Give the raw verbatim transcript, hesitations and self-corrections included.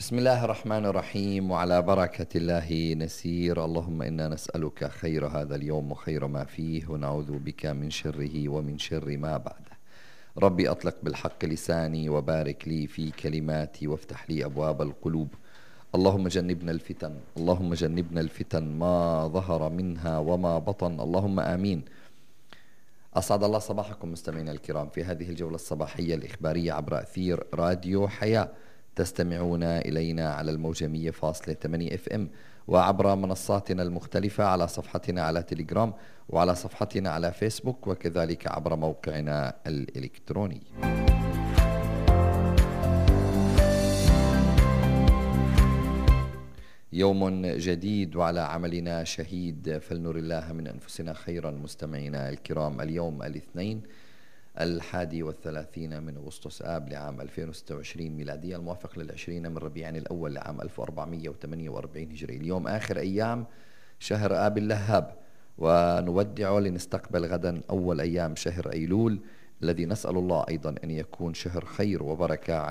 بسم الله الرحمن الرحيم، وعلى بركة الله نسير. اللهم إنا نسألك خير هذا اليوم وخير ما فيه، ونعوذ بك من شره ومن شر ما بعده. ربي أطلق بالحق لساني، وبارك لي في كلماتي، وافتح لي أبواب القلوب. اللهم جنبنا الفتن، اللهم جنبنا الفتن ما ظهر منها وما بطن، اللهم آمين. أسعد الله صباحكم مستمعينا الكرام في هذه الجولة الصباحية الإخبارية عبر أثير راديو حياة. تستمعون إلينا على الموجة مية فاصلة ثمانية اف ام، وعبر منصاتنا المختلفة، على صفحتنا على تليجرام، وعلى صفحتنا على فيسبوك، وكذلك عبر موقعنا الإلكتروني. يوم جديد وعلى عملنا شهيد، فلنر الله من أنفسنا خيرا. مستمعينا الكرام، اليوم الاثنين الحادي والثلاثين من أغسطس آب لعام ألفين وستة وعشرين ميلادية، الموافق للعشرين من ربيع الأول لعام ألف وأربعمئة وثمانية وأربعين هجري. اليوم آخر أيام شهر آب اللهاب، ونودع لنستقبل غدا أول أيام شهر أيلول، الذي نسأل الله أيضا أن يكون شهر خير وبركة